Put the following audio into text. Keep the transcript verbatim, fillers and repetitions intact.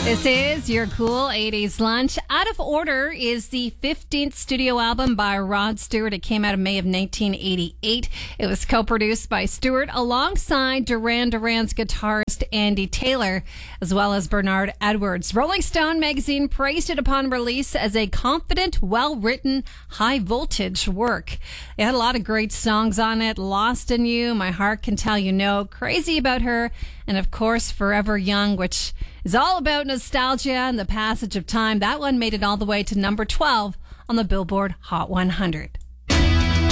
This is your cool eighties lunch. Out of Order is the fifteenth studio album by Rod Stewart. It came out in May of nineteen eighty-eight. It was co-produced by Stewart alongside Duran Duran's guitarist Andy Taylor, as well as Bernard Edwards. Rolling Stone magazine praised it upon release as a confident, well-written, high-voltage work. It had a lot of great songs on it. Lost in You, My Heart Can Tell You No, Crazy About Her, and of course Forever Young, which is all about nostalgia and the passage of time. That one made it all the way to number twelve on the Billboard Hot one hundred.